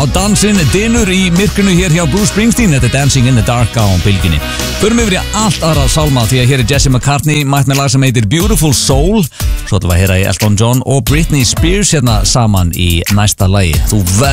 dansinn dynur í myrkrinu hér hjá Bruce Springsteen. Þetta Dancing in the Dark á bylginni. Förum yfir í allt aðra sálma því að hér Jesse McCartney mætt með lag sem heitir Beautiful Soul. Svo þetta var að heyra í Elton John og Britney Spears hérna saman í næsta lagi. Þú verður